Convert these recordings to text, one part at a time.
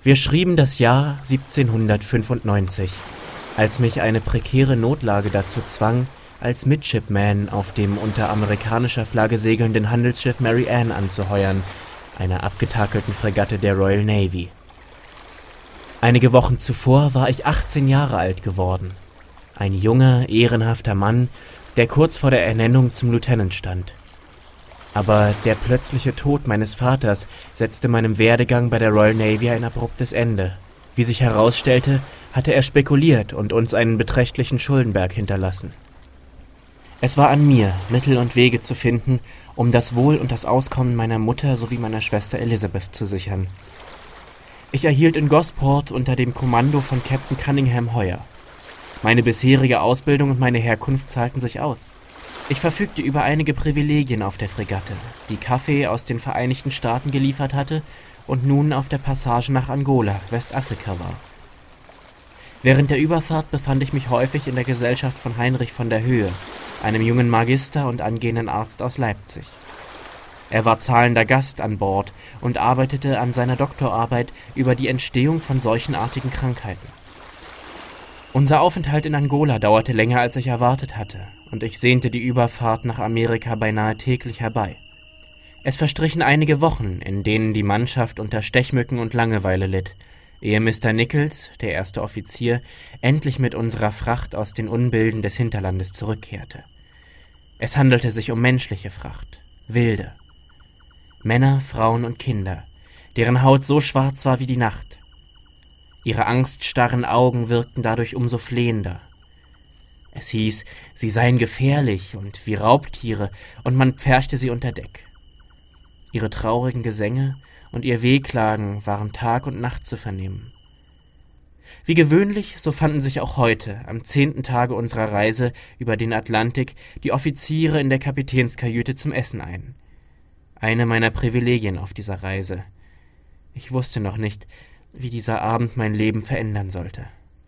Wir schrieben das Jahr 1795, als mich eine prekäre Notlage dazu zwang, als Midshipman auf dem unter amerikanischer Flagge segelnden Handelsschiff Mary Ann anzuheuern, einer abgetakelten Fregatte der Royal Navy. Einige Wochen zuvor war ich 18 Jahre alt geworden. Ein junger, ehrenhafter Mann, der kurz vor der Ernennung zum Lieutenant stand. Aber der plötzliche Tod meines Vaters setzte meinem Werdegang bei der Royal Navy ein abruptes Ende. Wie sich herausstellte, hatte er spekuliert und uns einen beträchtlichen Schuldenberg hinterlassen. Es war an mir, Mittel und Wege zu finden, um das Wohl und das Auskommen meiner Mutter sowie meiner Schwester Elizabeth zu sichern. Ich erhielt in Gosport unter dem Kommando von Captain Cunningham Heuer. Meine bisherige Ausbildung und meine Herkunft zahlten sich aus. Ich verfügte über einige Privilegien auf der Fregatte, die Kaffee aus den Vereinigten Staaten geliefert hatte und nun auf der Passage nach Angola, Westafrika war. Während der Überfahrt befand ich mich häufig in der Gesellschaft von Heinrich von der Höhe, einem jungen Magister und angehenden Arzt aus Leipzig. Er war zahlender Gast an Bord und arbeitete an seiner Doktorarbeit über die Entstehung von seuchenartigen Krankheiten. Unser Aufenthalt in Angola dauerte länger, als ich erwartet hatte, und ich sehnte die Überfahrt nach Amerika beinahe täglich herbei. Es verstrichen einige Wochen, in denen die Mannschaft unter Stechmücken und Langeweile litt, ehe Mr. Nichols, der erste Offizier, endlich mit unserer Fracht aus den Unbilden des Hinterlandes zurückkehrte. Es handelte sich um menschliche Fracht, wilde. Männer, Frauen und Kinder, deren Haut so schwarz war wie die Nacht. Ihre angststarren Augen wirkten dadurch umso flehender. Es hieß, sie seien gefährlich und wie Raubtiere, und man pferchte sie unter Deck. Ihre traurigen Gesänge und ihr Wehklagen waren Tag und Nacht zu vernehmen. Wie gewöhnlich, so fanden sich auch heute, am 10. Tage unserer Reise über den Atlantik, die Offiziere in der Kapitänskajüte zum Essen ein. Eine meiner Privilegien auf dieser Reise. Ich wusste noch nicht, wie dieser Abend mein Leben verändern sollte.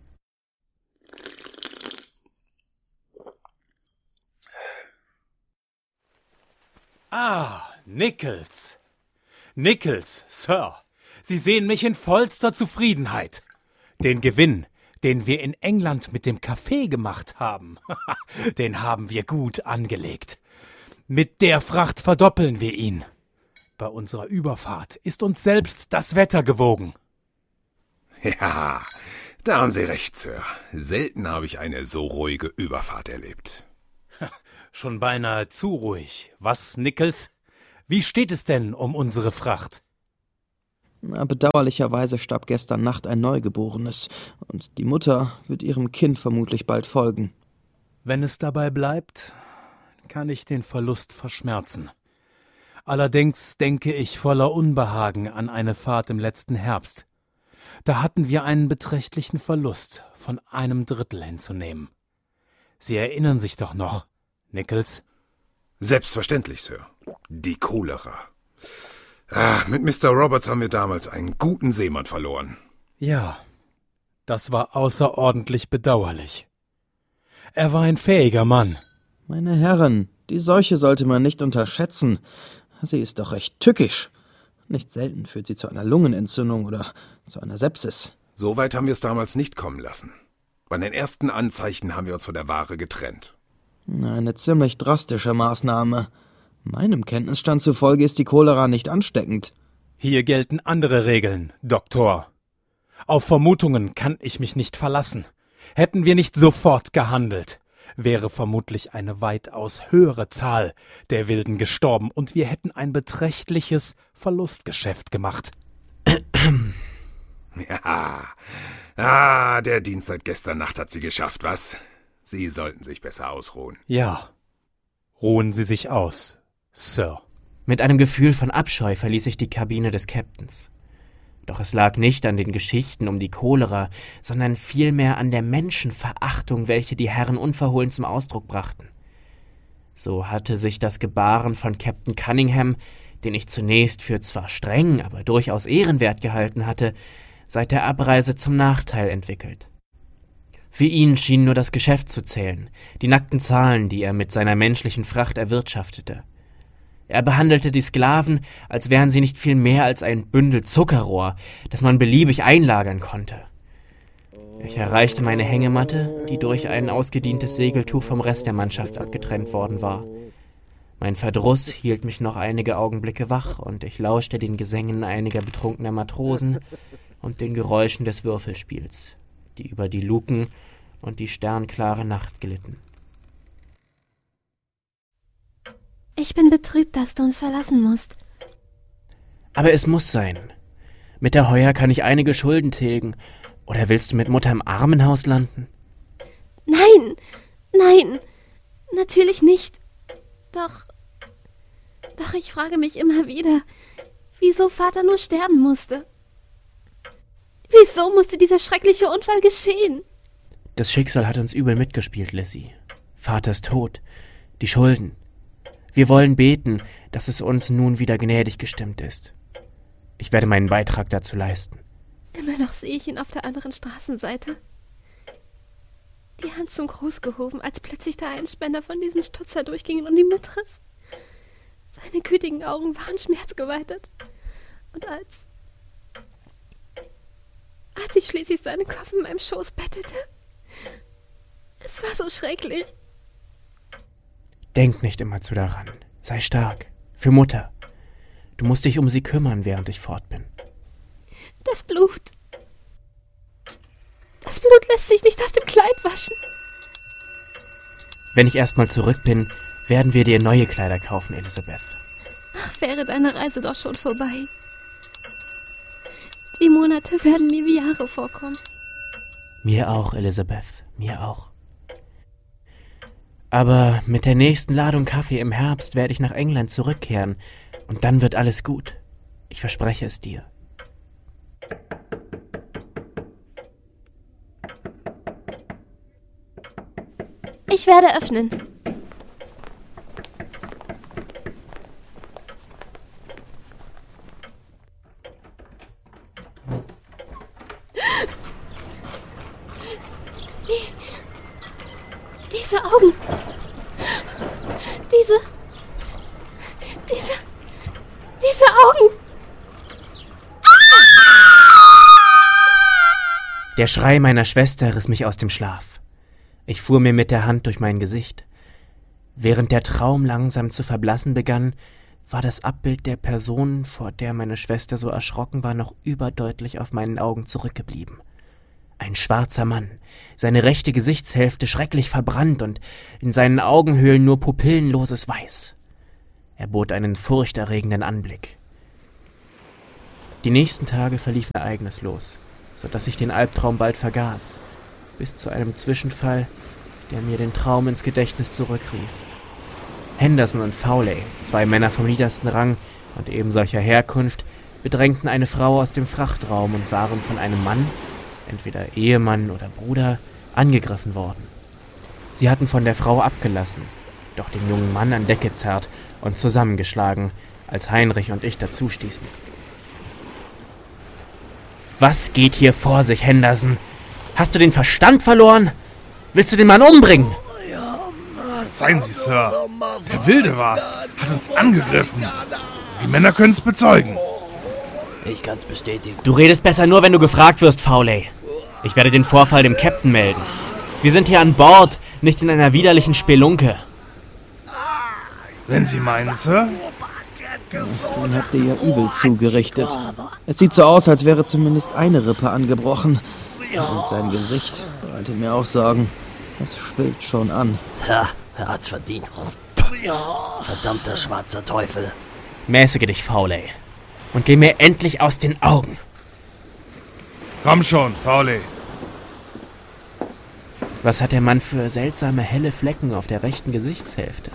Ah, Nichols. Nichols, Sir. Sie sehen mich in vollster Zufriedenheit. Den Gewinn, den wir in England mit dem Kaffee gemacht haben, den haben wir gut angelegt. Mit der Fracht verdoppeln wir ihn. Bei unserer Überfahrt ist uns selbst das Wetter gewogen. Ja, da haben Sie recht, Sir. Selten habe ich eine so ruhige Überfahrt erlebt. Schon beinahe zu ruhig. Was, Nichols? Wie steht es denn um unsere Fracht? Bedauerlicherweise starb gestern Nacht ein Neugeborenes, und die Mutter wird ihrem Kind vermutlich bald folgen. Wenn es dabei bleibt, kann ich den Verlust verschmerzen. Allerdings denke ich voller Unbehagen an eine Fahrt im letzten Herbst. Da hatten wir einen beträchtlichen Verlust von 1/3 hinzunehmen. Sie erinnern sich doch noch, Nichols? Selbstverständlich, Sir. Die Cholera. Mit Mr. Roberts haben wir damals einen guten Seemann verloren. Ja, das war außerordentlich bedauerlich. Er war ein fähiger Mann. Meine Herren, die Seuche sollte man nicht unterschätzen. Sie ist doch recht tückisch. Nicht selten führt sie zu einer Lungenentzündung oder zu einer Sepsis. So weit haben wir es damals nicht kommen lassen. Bei den ersten Anzeichen haben wir uns von der Ware getrennt. Eine ziemlich drastische Maßnahme. Meinem Kenntnisstand zufolge ist die Cholera nicht ansteckend. Hier gelten andere Regeln, Doktor. Auf Vermutungen kann ich mich nicht verlassen. Hätten wir nicht sofort gehandelt, wäre vermutlich eine weitaus höhere Zahl der Wilden gestorben und wir hätten ein beträchtliches Verlustgeschäft gemacht. Ja, der Dienst seit gestern Nacht hat Sie geschafft, was? Sie sollten sich besser ausruhen. Ja, ruhen Sie sich aus, Sir. Mit einem Gefühl von Abscheu verließ ich die Kabine des Captains. Doch es lag nicht an den Geschichten um die Cholera, sondern vielmehr an der Menschenverachtung, welche die Herren unverhohlen zum Ausdruck brachten. So hatte sich das Gebaren von Captain Cunningham, den ich zunächst für zwar streng, aber durchaus ehrenwert gehalten hatte, seit der Abreise zum Nachteil entwickelt. Für ihn schien nur das Geschäft zu zählen, die nackten Zahlen, die er mit seiner menschlichen Fracht erwirtschaftete. Er behandelte die Sklaven, als wären sie nicht viel mehr als ein Bündel Zuckerrohr, das man beliebig einlagern konnte. Ich erreichte meine Hängematte, die durch ein ausgedientes Segeltuch vom Rest der Mannschaft abgetrennt worden war. Mein Verdruss hielt mich noch einige Augenblicke wach, und ich lauschte den Gesängen einiger betrunkener Matrosen und den Geräuschen des Würfelspiels, die über die Luken und die sternklare Nacht glitten. Ich bin betrübt, dass du uns verlassen musst. Aber es muss sein. Mit der Heuer kann ich einige Schulden tilgen. Oder willst du mit Mutter im Armenhaus landen? Nein, natürlich nicht. Doch ich frage mich immer wieder, wieso Vater nur sterben musste. Wieso musste dieser schreckliche Unfall geschehen? Das Schicksal hat uns übel mitgespielt, Lizzie. Vater ist tot. Die Schulden. Wir wollen beten, dass es uns nun wieder gnädig gestimmt ist. Ich werde meinen Beitrag dazu leisten. Immer noch sehe ich ihn auf der anderen Straßenseite. Die Hand zum Gruß gehoben, als plötzlich der Einspänner von diesem Stutzer durchging und ihn mitriss. Seine gütigen Augen waren schmerzgeweitet. Und als ich schließlich seinen Kopf in meinem Schoß bettete, es war so schrecklich. Denk nicht immerzu daran. Sei stark. Für Mutter. Du musst dich um sie kümmern, während ich fort bin. Das Blut lässt sich nicht aus dem Kleid waschen. Wenn ich erstmal zurück bin, werden wir dir neue Kleider kaufen, Elizabeth. Ach, wäre deine Reise doch schon vorbei. Die Monate werden mir wie Jahre vorkommen. Mir auch, Elizabeth, mir auch. Aber mit der nächsten Ladung Kaffee im Herbst werde ich nach England zurückkehren und dann wird alles gut. Ich verspreche es dir. Ich werde öffnen. Diese Augen. Diese Augen. Der Schrei meiner Schwester riss mich aus dem Schlaf. Ich fuhr mir mit der Hand durch mein Gesicht. Während der Traum langsam zu verblassen begann, war das Abbild der Person, vor der meine Schwester so erschrocken war, noch überdeutlich auf meinen Augen zurückgeblieben. Ein schwarzer Mann, seine rechte Gesichtshälfte schrecklich verbrannt und in seinen Augenhöhlen nur pupillenloses Weiß. Er bot einen furchterregenden Anblick. Die nächsten Tage verliefen ereignislos, so dass ich den Albtraum bald vergaß, bis zu einem Zwischenfall, der mir den Traum ins Gedächtnis zurückrief. Henderson und Fowley, zwei Männer vom niedersten Rang und eben solcher Herkunft, bedrängten eine Frau aus dem Frachtraum und waren von einem Mann, entweder Ehemann oder Bruder, angegriffen worden. Sie hatten von der Frau abgelassen, doch den jungen Mann an Deck gezerrt und zusammengeschlagen, als Heinrich und ich dazustießen. Was geht hier vor sich, Henderson? Hast du den Verstand verloren? Willst du den Mann umbringen? Seien Sie, Sir. Der Wilde war's. Hat uns angegriffen. Die Männer können's bezeugen. Ich kann's bestätigen. Du redest besser nur, wenn du gefragt wirst, Fowley. Ich werde den Vorfall dem Captain melden. Wir sind hier an Bord, nicht in einer widerlichen Spelunke. Wenn Sie meinen, Sir. Den habt ihr ja übel zugerichtet. Es sieht so aus, als wäre zumindest eine Rippe angebrochen. Und sein Gesicht bereitet mir auch Sorgen. Es schwillt schon an. Ja, er hat's verdient. Verdammter schwarzer Teufel. Mäßige dich, Fowley. Und geh mir endlich aus den Augen. Komm schon, Fowley. Was hat der Mann für seltsame helle Flecken auf der rechten Gesichtshälfte?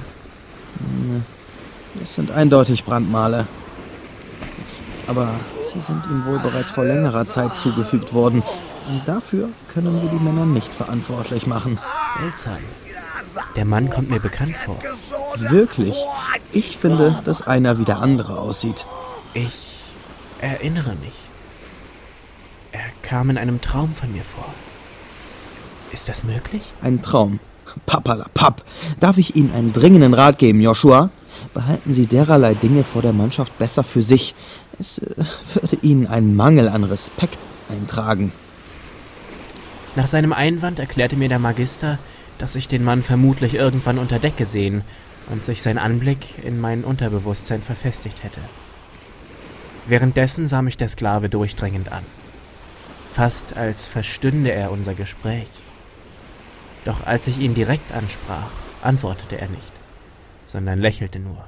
Das sind eindeutig Brandmale. Aber sie sind ihm wohl bereits vor längerer Zeit zugefügt worden. Und dafür können wir die Männer nicht verantwortlich machen. Seltsam. Der Mann kommt mir bekannt vor. Wirklich? Ich finde, dass einer wie der andere aussieht. Ich erinnere mich. Er kam in einem Traum von mir vor. Ist das möglich? Ein Traum. Papperlapapp. Darf ich Ihnen einen dringenden Rat geben, Joshua? Behalten Sie dererlei Dinge vor der Mannschaft besser für sich. Es würde Ihnen einen Mangel an Respekt eintragen. Nach seinem Einwand erklärte mir der Magister, dass ich den Mann vermutlich irgendwann unter Deck gesehen und sich sein Anblick in mein Unterbewusstsein verfestigt hätte. Währenddessen sah mich der Sklave durchdringend an. Fast als verstünde er unser Gespräch. Doch als ich ihn direkt ansprach, antwortete er nicht, sondern lächelte nur.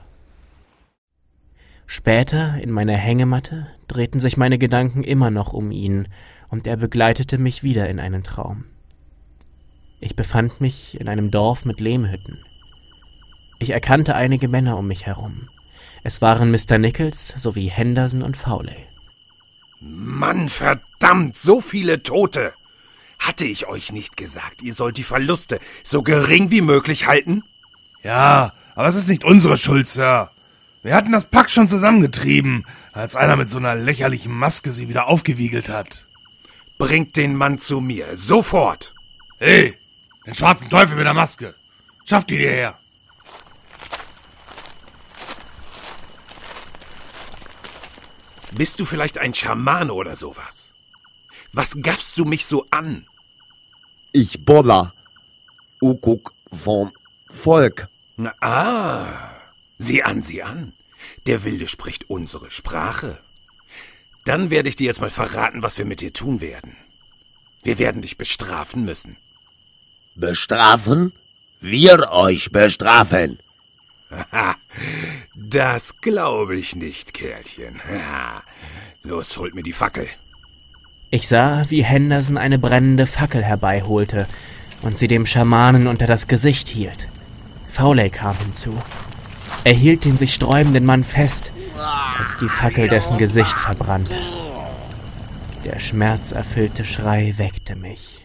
Später, in meiner Hängematte, drehten sich meine Gedanken immer noch um ihn, und er begleitete mich wieder in einen Traum. Ich befand mich in einem Dorf mit Lehmhütten. Ich erkannte einige Männer um mich herum. Es waren Mr. Nichols sowie Henderson und Fowley. Mann, verdammt, so viele Tote! Hatte ich euch nicht gesagt, ihr sollt die Verluste so gering wie möglich halten? Ja, aber es ist nicht unsere Schuld, Sir. Wir hatten das Pack schon zusammengetrieben, als einer mit so einer lächerlichen Maske sie wieder aufgewiegelt hat. Bringt den Mann zu mir, sofort! Hey, den schwarzen Teufel mit der Maske. Schafft ihn hierher. Bist du vielleicht ein Schamane oder sowas? Was gaffst du mich so an? Ich Bolla, Ukuk vom Volk. Sieh an. Der Wilde spricht unsere Sprache. Dann werde ich dir jetzt mal verraten, was wir mit dir tun werden. Wir werden dich bestrafen müssen. Bestrafen? Wir euch bestrafen. Das glaube ich nicht, Kerlchen. Los, holt mir die Fackel. Ich sah, wie Henderson eine brennende Fackel herbeiholte und sie dem Schamanen unter das Gesicht hielt. Fowley kam hinzu. Er hielt den sich sträubenden Mann fest, als die Fackel dessen Gesicht verbrannte. Der schmerzerfüllte Schrei weckte mich.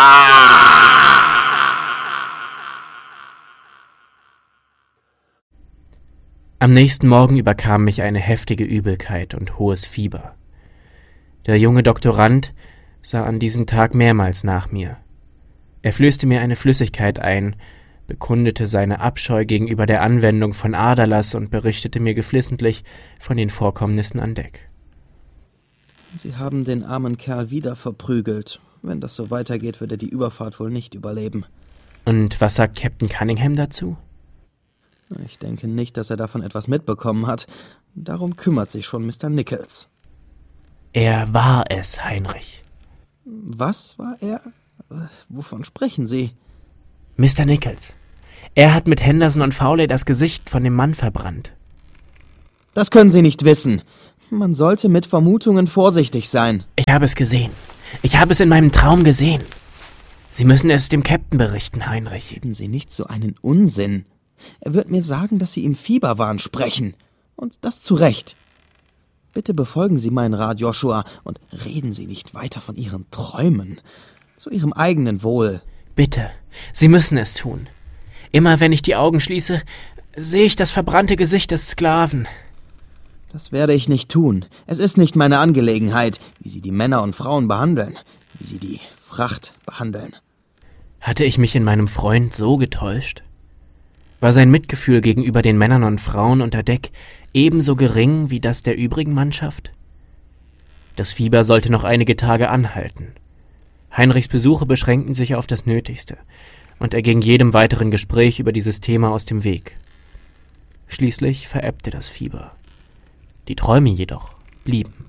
Am nächsten Morgen überkam mich eine heftige Übelkeit und hohes Fieber. Der junge Doktorand sah an diesem Tag mehrmals nach mir. Er flößte mir eine Flüssigkeit ein, bekundete seine Abscheu gegenüber der Anwendung von Aderlass und berichtete mir geflissentlich von den Vorkommnissen an Deck. Sie haben den armen Kerl wieder verprügelt. Wenn das so weitergeht, wird er die Überfahrt wohl nicht überleben. Und was sagt Captain Cunningham dazu? Ich denke nicht, dass er davon etwas mitbekommen hat. Darum kümmert sich schon Mr. Nichols. Er war es, Heinrich. Was war er? Wovon sprechen Sie? Mr. Nichols. Er hat mit Henderson und Fowley das Gesicht von dem Mann verbrannt. Das können Sie nicht wissen. Man sollte mit Vermutungen vorsichtig sein. Ich habe es gesehen. Ich habe es in meinem Traum gesehen. Sie müssen es dem Captain berichten, Heinrich. Reden Sie nicht so einen Unsinn. Er wird mir sagen, dass Sie im Fieberwahn sprechen. Und das zu Recht. Bitte befolgen Sie meinen Rat, Joshua, und reden Sie nicht weiter von Ihren Träumen. Zu Ihrem eigenen Wohl. Bitte, Sie müssen es tun. Immer wenn ich die Augen schließe, sehe ich das verbrannte Gesicht des Sklaven. Das werde ich nicht tun. Es ist nicht meine Angelegenheit, wie Sie die Männer und Frauen behandeln, wie Sie die Fracht behandeln. Hatte ich mich in meinem Freund so getäuscht? War sein Mitgefühl gegenüber den Männern und Frauen unter Deck ebenso gering wie das der übrigen Mannschaft? Das Fieber sollte noch einige Tage anhalten. Heinrichs Besuche beschränkten sich auf das Nötigste, und er ging jedem weiteren Gespräch über dieses Thema aus dem Weg. Schließlich verebbte das Fieber. Die Träume jedoch blieben.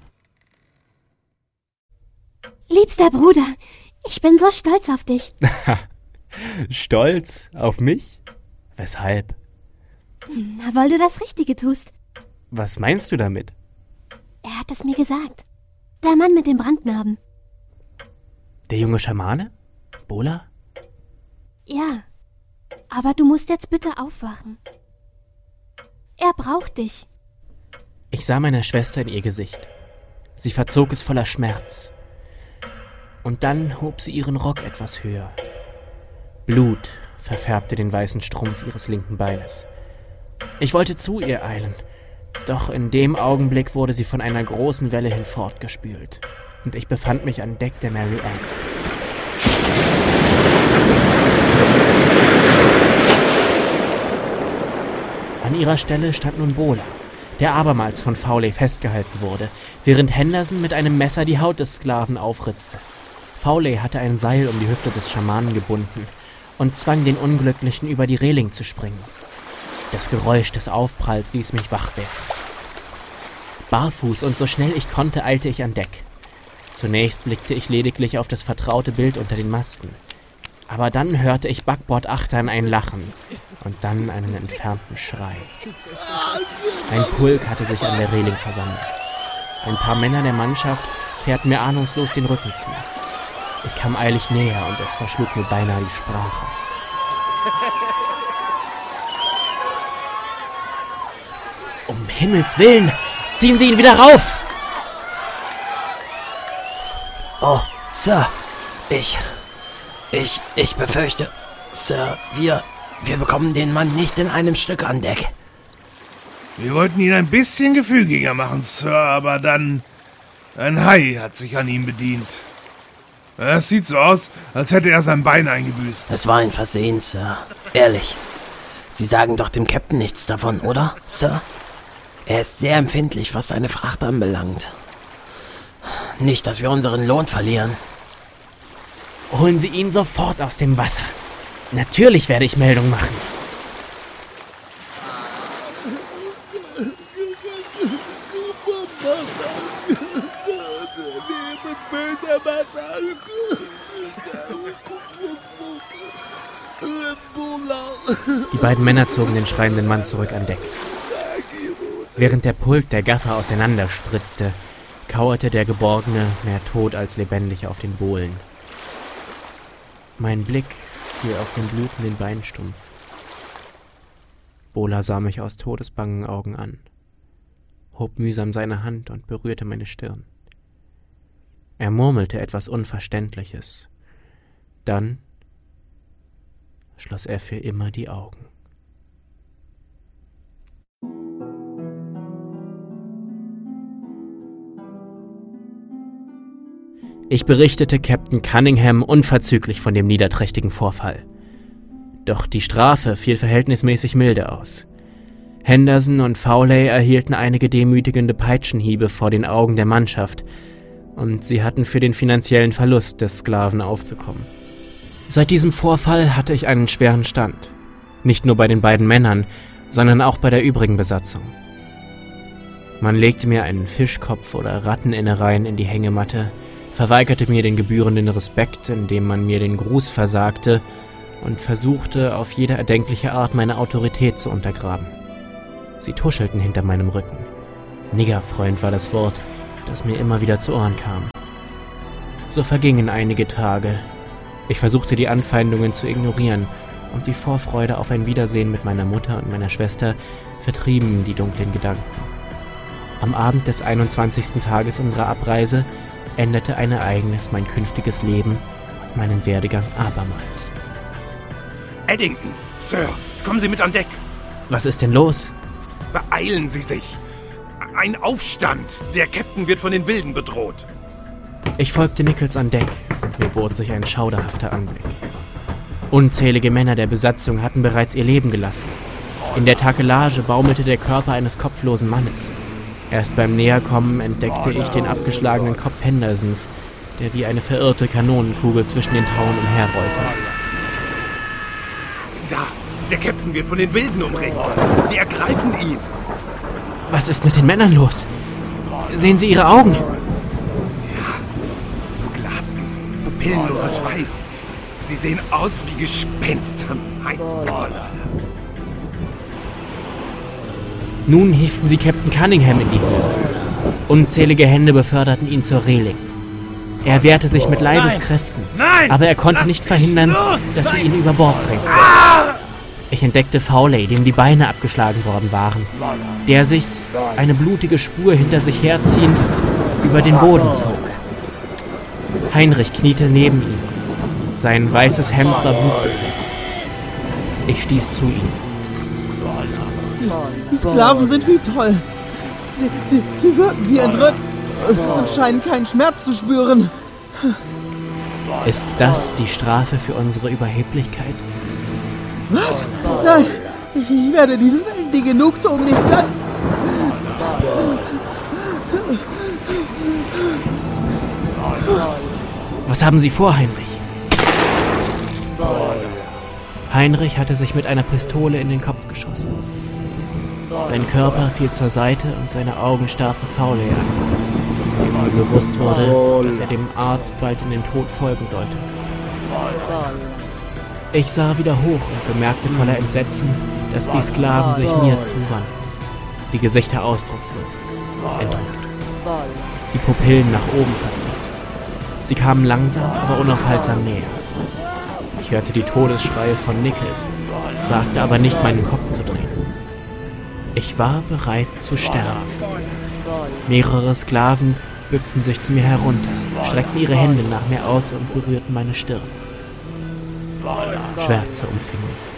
Liebster Bruder, ich bin so stolz auf dich. Stolz auf mich? Weshalb? Na, weil du das Richtige tust. Was meinst du damit? Er hat es mir gesagt. Der Mann mit dem Brandnarben. Der junge Schamane? Bola? Ja, aber du musst jetzt bitte aufwachen. Er braucht dich. Ich sah meiner Schwester in ihr Gesicht. Sie verzog es voller Schmerz. Und dann hob sie ihren Rock etwas höher. Blut verfärbte den weißen Strumpf ihres linken Beines. Ich wollte zu ihr eilen, doch in dem Augenblick wurde sie von einer großen Welle hinfortgespült, und ich befand mich an Deck der Mary Ann. An ihrer Stelle stand nun Bola, der abermals von Fowley festgehalten wurde, während Henderson mit einem Messer die Haut des Sklaven aufritzte. Fowley hatte ein Seil um die Hüfte des Schamanen gebunden und zwang den Unglücklichen über die Reling zu springen. Das Geräusch des Aufpralls ließ mich wach werden. Barfuß und so schnell ich konnte, eilte ich an Deck. Zunächst blickte ich lediglich auf das vertraute Bild unter den Masten. Aber dann hörte ich Backbordachtern ein Lachen und dann einen entfernten Schrei. Ein Pulk hatte sich an der Reling versammelt. Ein paar Männer der Mannschaft kehrten mir ahnungslos den Rücken zu. Ich kam eilig näher und es verschlug mir beinahe die Sprache. Um Himmels Willen, ziehen Sie ihn wieder rauf! Oh, Sir, ich befürchte, Sir, wir bekommen den Mann nicht in einem Stück an Deck. Wir wollten ihn ein bisschen gefügiger machen, Sir, aber dann... Ein Hai hat sich an ihm bedient. Es sieht so aus, als hätte er sein Bein eingebüßt. Es war ein Versehen, Sir. Ehrlich. Sie sagen doch dem Captain nichts davon, oder, Sir? Er ist sehr empfindlich, was seine Fracht anbelangt. Nicht, dass wir unseren Lohn verlieren. Holen Sie ihn sofort aus dem Wasser. Natürlich werde ich Meldung machen. Die beiden Männer zogen den schreienden Mann zurück an Deck. Während der Pulk der Gaffer auseinanderspritzte, kauerte der Geborgene mehr tot als lebendig auf den Bohlen. Mein Blick fiel auf den blutenden Beinstumpf. Bola sah mich aus todesbangen Augen an, hob mühsam seine Hand und berührte meine Stirn. Er murmelte etwas Unverständliches. Dann schloss er für immer die Augen. Ich berichtete Captain Cunningham unverzüglich von dem niederträchtigen Vorfall. Doch die Strafe fiel verhältnismäßig milde aus. Henderson und Fowley erhielten einige demütigende Peitschenhiebe vor den Augen der Mannschaft, und sie hatten für den finanziellen Verlust des Sklaven aufzukommen. Seit diesem Vorfall hatte ich einen schweren Stand. Nicht nur bei den beiden Männern, sondern auch bei der übrigen Besatzung. Man legte mir einen Fischkopf oder Ratteninnereien in die Hängematte, verweigerte mir den gebührenden Respekt, indem man mir den Gruß versagte und versuchte, auf jede erdenkliche Art meine Autorität zu untergraben. Sie tuschelten hinter meinem Rücken. Niggerfreund war das Wort, das mir immer wieder zu Ohren kam. So vergingen einige Tage. Ich versuchte, die Anfeindungen zu ignorieren, und die Vorfreude auf ein Wiedersehen mit meiner Mutter und meiner Schwester vertrieben die dunklen Gedanken. Am Abend des 21. Tages unserer Abreise änderte ein Ereignis mein künftiges Leben und meinen Werdegang abermals. Eddington, Sir, kommen Sie mit an Deck. Was ist denn los? Beeilen Sie sich. Ein Aufstand. Der Captain wird von den Wilden bedroht. Ich folgte Nichols an Deck. Mir bot sich ein schauderhafter Anblick. Unzählige Männer der Besatzung hatten bereits ihr Leben gelassen. In der Takelage baumelte der Körper eines kopflosen Mannes. Erst beim Näherkommen entdeckte ich den abgeschlagenen Kopf Hendersons, der wie eine verirrte Kanonenkugel zwischen den Tauen umherrollte. Da, der Captain wird von den Wilden umringt. Sie ergreifen ihn. Was ist mit den Männern los? Sehen Sie ihre Augen? Ja, nur glasiges, pupillenloses Weiß. Sie sehen aus wie Gespenster. Mein Gott. Nun hieften sie Captain Cunningham in die Höhe. Unzählige Hände beförderten ihn zur Reling. Er wehrte sich mit Leibeskräften, aber er konnte nicht verhindern, dass sie ihn über Bord bringten. Ich entdeckte Fowley, dem die Beine abgeschlagen worden waren, der sich, eine blutige Spur hinter sich herziehend, über den Boden zog. Heinrich kniete neben ihm. Sein weißes Hemd war blutbefleckt. Ich stieß zu ihm. Die Sklaven sind wie toll. Sie wirken wie entrückt und scheinen keinen Schmerz zu spüren. Ist das die Strafe für unsere Überheblichkeit? Was? Nein, Ich werde diesen Wellen die Genugtuung nicht gönnen. Was haben Sie vor, Heinrich? Heinrich hatte sich mit einer Pistole in den Kopf geschossen. Sein Körper fiel zur Seite und seine Augen starrten Fauley an, dem mir bewusst wurde, dass er dem Arzt bald in den Tod folgen sollte. Ich sah wieder hoch und bemerkte voller Entsetzen, dass die Sklaven sich mir zuwandten, die Gesichter ausdruckslos, entrückt, die Pupillen nach oben verdreht. Sie kamen langsam, aber unaufhaltsam näher. Ich hörte die Todesschreie von Nichols, wagte aber nicht, meinen Kopf zu drehen. Ich war bereit zu sterben. Mehrere Sklaven bückten sich zu mir herunter, streckten ihre Hände nach mir aus und berührten meine Stirn. Schwärze umfing mich.